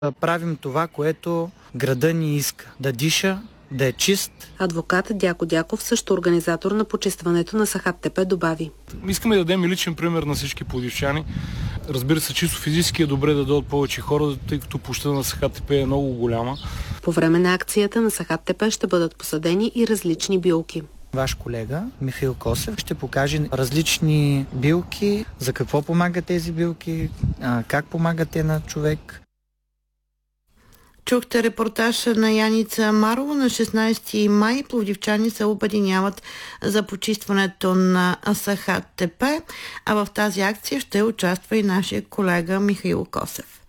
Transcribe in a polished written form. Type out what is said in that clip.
Правим това, което града ни иска. Да диша, да е чист. Адвокат Дяко Дяков, също организатор на почистването на Сахат Тепе, добави: Искаме да дадем личен пример на всички пловдивчани. Разбира се, чисто физически е добре да дойдат повече хора, тъй като площадта на Сахат Тепе е много голяма. По време на акцията на Сахат Тепе ще бъдат посадени и различни билки. Ваш колега Михаил Косев ще покаже различни билки, за какво помагат тези билки, как помагат те на човек. Чухте репортаж на Яница Марова. На 16 май пловдивчани се обединяват за почистването на Сахат Тепе, а в тази акция ще участва и нашия колега Михаил Косев.